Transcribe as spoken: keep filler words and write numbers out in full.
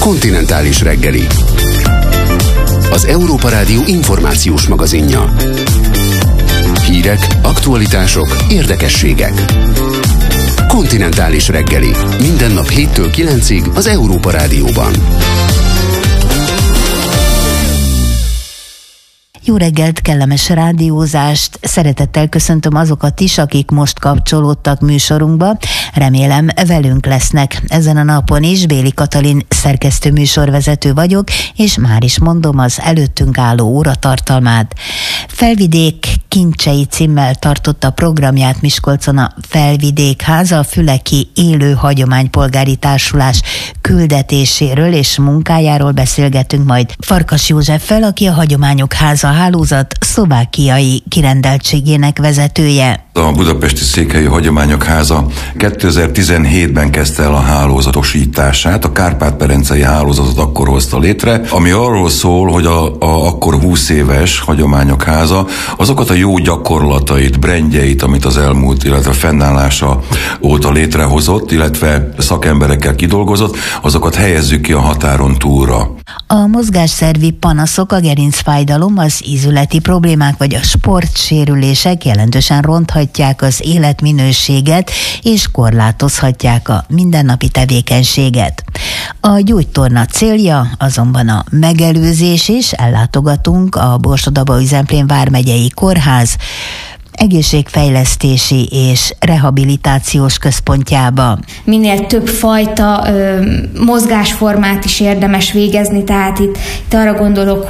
Kontinentális reggeli. Az Európa Rádió információs magazinja. Hírek, aktualitások, érdekességek. Kontinentális reggeli. Minden nap héttől kilencig az Európa Rádióban. Jó reggelt, kellemes rádiózást! Szeretettel köszöntöm azokat is, akik most kapcsolódtak műsorunkba. Remélem velünk lesznek ezen a napon is. Béli Katalin szerkesztő műsorvezető vagyok, és már is mondom az előttünk álló óratartalmát. Felvidék kincsei címmel tartotta programját Miskolcon a Felvidék Háza, a Füleki Élő Hagyománypolgári Társulás küldetéséről és munkájáról beszélgetünk majd Farkas Józseffel, aki a Hagyományok Háza hálózat szlovákiai kirendeltségének vezetője. A Budapesti Székhelyi Hagyományok Háza kétezer-tizenhétben kezdte el a hálózatosítását, a Kárpát-medencei hálózatot akkor hozta létre, ami arról szól, hogy a, a akkor húsz éves Hagyományok Háza azokat a jó gyakorlatait, brendjeit, amit az elmúlt, illetve fennállása óta létrehozott, illetve szakemberekkel kidolgozott, azokat helyezzük ki a határon túlra. A mozgásszervi panaszok, a gerincfájdalom, az ízületi problémák vagy a sportsérülések jelentősen ronthatják az életminőséget és korlátozhatják a mindennapi tevékenységet. A gyógytorna célja azonban a megelőzés is. Ellátogatunk a Borsod-Abaúj-Zemplén vármegyei kórház egészségfejlesztési és rehabilitációs központjába. Minél több fajta ö, mozgásformát is érdemes végezni, tehát itt, itt arra gondolok,